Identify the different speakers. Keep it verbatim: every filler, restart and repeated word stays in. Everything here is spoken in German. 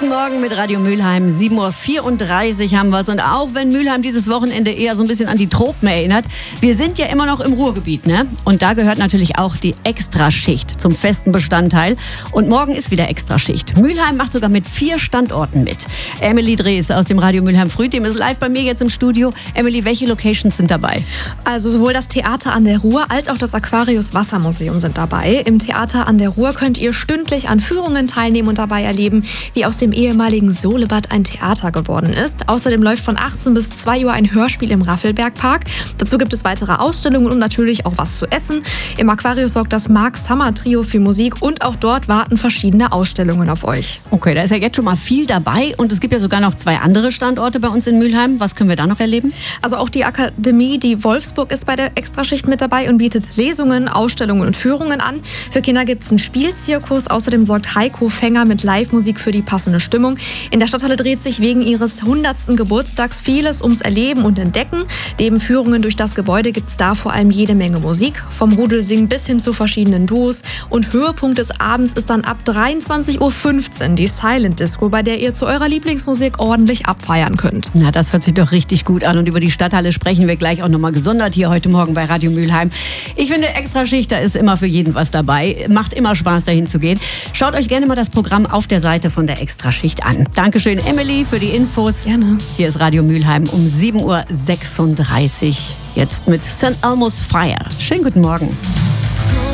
Speaker 1: Guten Morgen mit Radio Mülheim. sieben Uhr vierunddreißig haben wir es. Und auch wenn Mülheim dieses Wochenende eher so ein bisschen an die Tropen erinnert, wir sind ja immer noch im Ruhrgebiet, ne? Und da gehört natürlich auch die Extraschicht zum festen Bestandteil. Und morgen ist wieder Extraschicht. Mülheim macht sogar mit vier Standorten mit. Emily Drees aus dem Radio Mülheim Frühteam ist live bei mir jetzt im Studio. Emily, welche Locations sind dabei?
Speaker 2: Also sowohl das Theater an der Ruhr als auch das Aquarius Wassermuseum sind dabei. Im Theater an der Ruhr könnt ihr stündlich an Führungen teilnehmen und dabei erleben, wie aus dem ehemaligen Solebad ein Theater geworden ist. Außerdem läuft von achtzehn bis zwei Uhr ein Hörspiel im Raffelbergpark. Dazu gibt es weitere Ausstellungen und natürlich auch was zu essen. Im Aquarius sorgt das Mark Summer Trio für Musik und auch dort warten verschiedene Ausstellungen auf euch.
Speaker 1: Okay, da ist ja jetzt schon mal viel dabei und es gibt ja sogar noch zwei andere Standorte bei uns in Mülheim. Was können wir da noch erleben?
Speaker 2: Also auch die Akademie, die Wolfsburg, ist bei der Extraschicht mit dabei und bietet Lesungen, Ausstellungen und Führungen an. Für Kinder gibt es einen Spielzirkus. Außerdem sorgt Heiko Fänger mit Live-Musik für die passende Stimmung. In der Stadthalle dreht sich wegen ihres hundertsten Geburtstags vieles ums Erleben und Entdecken. Neben Führungen durch das Gebäude gibt es da vor allem jede Menge Musik, vom Rudelsingen bis hin zu verschiedenen Duos. Und Höhepunkt des Abends ist dann ab dreiundzwanzig Uhr fünfzehn die Silent Disco, bei der ihr zu eurer Lieblingsmusik ordentlich abfeiern könnt.
Speaker 1: Na, das hört sich doch richtig gut an. Und über die Stadthalle sprechen wir gleich auch nochmal gesondert hier heute Morgen bei Radio Mülheim. Ich finde, Extraschicht, da ist immer für jeden was dabei. Macht immer Spaß, dahin zu gehen. Schaut euch gerne mal das Programm auf der Seite von der Extraschicht an. Dankeschön, Emily, für die Infos.
Speaker 2: Gerne.
Speaker 1: Hier ist Radio Mülheim um sieben Uhr sechsunddreißig. Jetzt mit Saint Elmo's Fire. Schönen guten Morgen.